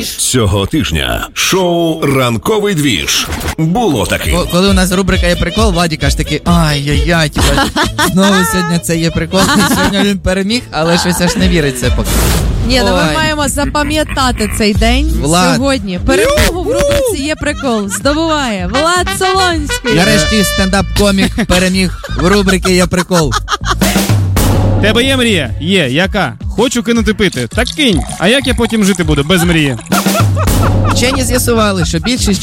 Цього тижня шоу «Ранковий двіж» було таким. Коли у нас рубрика «Є прикол», Владік аж такий, ай-яй-яй, знову сьогодні це «Є прикол», і сьогодні він переміг, але щось аж не віриться поки. Ні, ну ми маємо запам'ятати цей день сьогодні. Перемогу в рубриці «Є прикол» здобуває Влад Солонський. Нарешті стендап-комік переміг в рубрики «Є прикол». Тебе є мрія? Є. Яка? Хочу кинути пити. Так кинь. А як я потім жити буду без мрії? Вчені з'ясували, що більшість